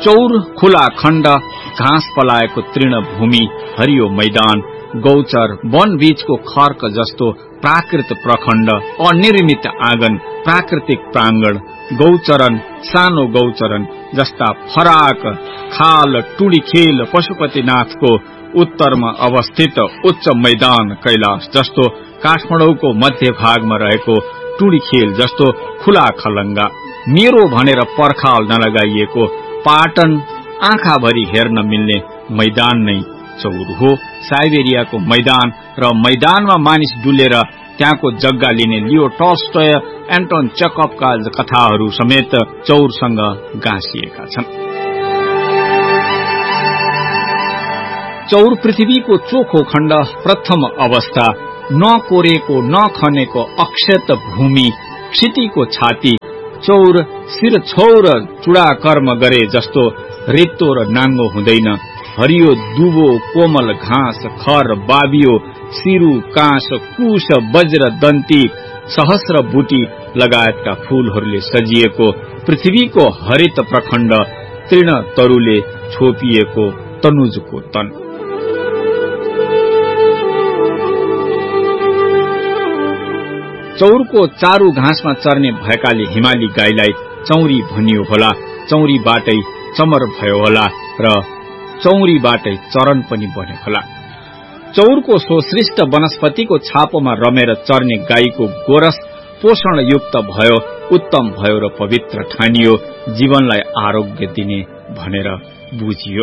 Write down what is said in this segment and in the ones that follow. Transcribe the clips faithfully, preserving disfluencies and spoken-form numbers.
चौर खुला खण्ड, घाँस पलाएको तृणभूमि, हरियो मैदान, गौचर, वन बीचको खर्क जस्तो प्राकृत प्रखण्ड, अनिर्मित आँगन, प्राकृतिक प्राङ्गण, गौचरण, सानो गौचरण जस्ता फराक खाल, टुडी खेल, पशुपतिनाथको उत्तरमा अवस्थित उच्च मैदान, कैलाश जस्तो काठमाडौँको मध्य भागमा रहेको टुडी खेल जस्तो खुला खलङ्गा, मेरो भनेर पर्खाल नलगाइएको पाटन, आँखाभरि हेर्न मिल्ने मैदान नै चौर हो। साइबेरियाको मैदान र मैदानमा मानिस डुलेर त्यहाँको जग्गा लिने लियो टल्स्टोय, एन्टोन चेकभका कथाहरू समेत चौरसँग गाँसिएका छन्। चौर पृथ्वीको चोखो खण्ड, प्रथम अवस्था, नकोरेको नखनेको अक्षत भूमि, क्षितिको छाती, चौर शिर छौर चुडा कर्म गरे जस्तो रित्तो र नाङ्गो हुँदैन, हरियो दुबो कोमल घाँस, खर बाबियो, सिरु काँस, कुश, वज्र दन्ती, सहस्र बुटी लगायतका फूलहरूले सजिएको पृथ्वीको हरित प्रखण्ड, तृण तरुले छोपिएको तनुजको तन। चौरको चारू घाँसमा चर्ने भएकाले हिमाली गाईलाई चौरी भनियो होला, चौरीबाटै चमर भयो होला र चौरीबाटै चरण पनि बन्यो होला। चौरको सोसृष्ट वनस्पतिको छापोमा रमेर चर्ने गाईको गोरस पोषणयुक्त भयो, उत्तम भयो र पवित्र ठानियो, जीवनलाई आरोग्य दिने भनेर बुझियो।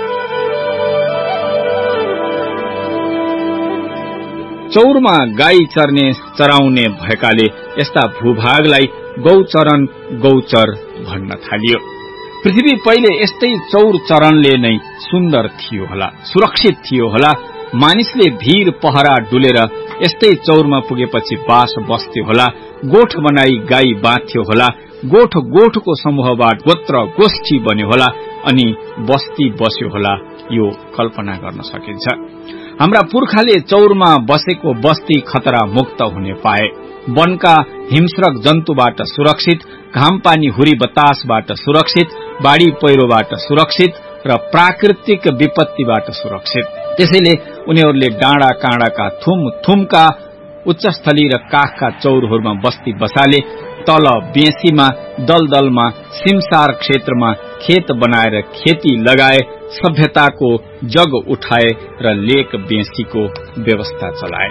चौरमा गाई चर्ने चराउने भएकाले यस्ता भूभागलाई गौचरण गौचर भन्न थालियो। पृथ्वी पहिले यस्तै चौर चरणले नै सुन्दर थियो होला, सुरक्षित थियो होला। मानिसले भीर पहरा डुलेर यस्तै चौरमा पुगेपछि बास बस्थ्यो होला, गोठ बनाई गाई बाँध्थ्यो होला, गोठ गोठको समूहबाट गोत्र गोष्ठी बन्यो होला अनि बस्ती बस्यो होला। यो कल्पना गर्न सकिन्छ। हाम्रा पुर्खाले चौरमा बसेको बस्ती खतरा मुक्त हुने पाए, वनका हिंस्रक जन्तुबाट सुरक्षित, घामपानी हुरी बतासबाट सुरक्षित, बाढ़ी पहिरोबाट सुरक्षित र प्राकृतिक विपत्तिबाट सुरक्षित। त्यसैले उनीहरूले डाँडा काँडाका थुम थुमका उच्चस्थली र काखका चौरहरूमा बस्ती बसाले, तल बेसीमा दलदलमा सिमसार क्षेत्रमा खेत बनाएर खेती लगाए, सभ्यताको जग उठाए र लेक बेसीको व्यवस्था चलाए।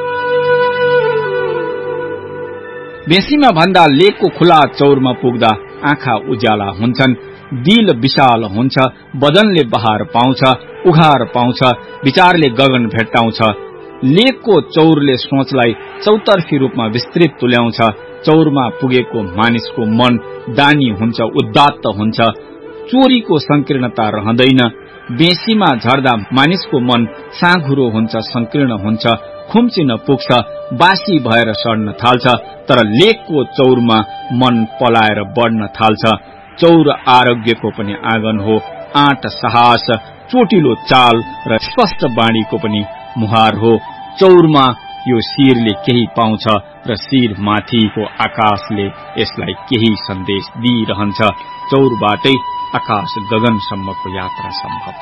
बेसीमा भन्दा लेकको खुला चौरमा पुग्दा आँखा उज्याला हुन्छन्, दिल विशाल हुन्छ, बदनले बहार पाउँछ, उघार पाउँछ, विचारले गगन भेट्टाउँछ। लेकको चौरले सोचलाई चौतर्फी रूपमा विस्तृत तुल्याउँछ। चौरमा पुगेको मानिसको मन दानी हुन्छ, उदात्त हुन्छ, चोरीको संकीर्णता रहँदैन। बेसीमा झर्दा मानिसको मन साँघुरो हुन्छ, संकीर्ण हुन्छ, खुम्चिन पुग्छ, बासी भएर सड्न थाल्छ। तर लेकको चौरमा मन पलाएर बढ्न थाल्छ। चौर आरोग्यको पनि आँगन हो, आँट साहस, चोटिलो चाल र स्पष्ट बाणीको पनि मुहार हो। चौरमा यो शिरले केही पाउँछ र शिर माथिको आकाशले यसलाई केही सन्देश दिइरहन्छ। चौरबाटै आकाश गगनसम्मको यात्रा सम्भव